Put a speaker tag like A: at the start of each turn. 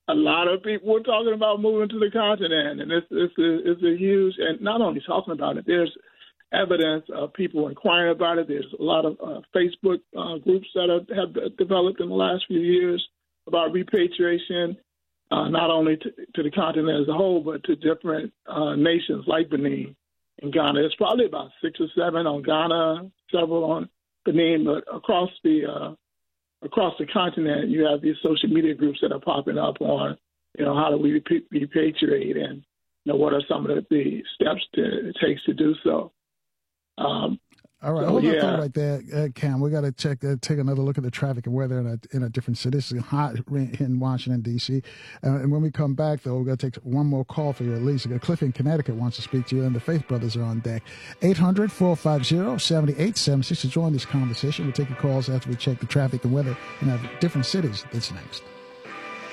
A: a lot of people were talking about moving to the continent, and it's a huge. And not only talking about it, there's evidence of people inquiring about it. There's a lot of Facebook groups that have developed in the last few years about repatriation, not only to the continent as a whole, but to different nations like Benin and Ghana. There's probably about 6 or 7 on Ghana, several on Benin, but across the continent, you have these social media groups that are popping up on, how do we repatriate, and what are some of the steps it takes to do so.
B: All right, hold that thought right there, Cam. We got to take another look at the traffic and weather in a different city. It's hot in Washington, D.C. And when we come back, though, we're going to take one more call for you, at least. Cliff in Connecticut wants to speak to you, and the Faith Brothers are on deck. 800-450-7876 to join this conversation. We'll take your calls after we check the traffic and weather in our different cities. That's next.